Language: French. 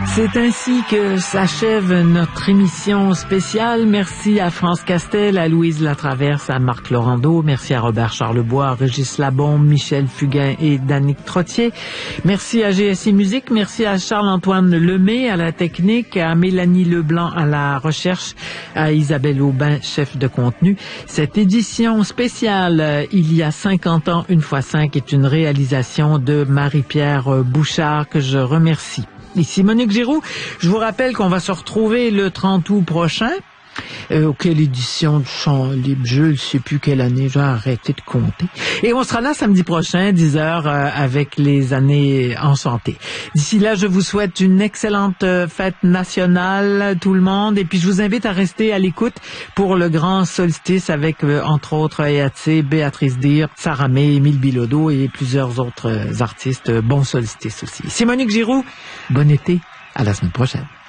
C'est ainsi que s'achève notre émission spéciale. Merci à France Castel, à Louise Latraverse, à Marc Laurando. Merci à Robert Charlebois, Régis Labombe, Michel Fugain et Danick Trottier. Merci à GSI Musique. Merci à Charles-Antoine Lemay à la technique, à Mélanie Leblanc à la recherche, à Isabelle Aubin, chef de contenu. Cette édition spéciale, il y a 50 ans, 1x5, est une réalisation de Marie-Pierre Bouchard que je remercie. Ici Monique Giroux. Je vous rappelle qu'on va se retrouver le 30 août prochain. Quelle édition du Chant Libre? Je ne sais plus quelle année, j'ai arrêté de compter. Et on sera là samedi prochain, 10h, avec les années en santé. D'ici là, je vous souhaite une excellente fête nationale, tout le monde. Et puis, je vous invite à rester à l'écoute pour le grand solstice avec, entre autres, Eatsé, Béatrice Dir, Sarah May, Émile Bilodeau et plusieurs autres artistes. Bon solstice aussi. C'est Monique Giroux. Bon été. À la semaine prochaine.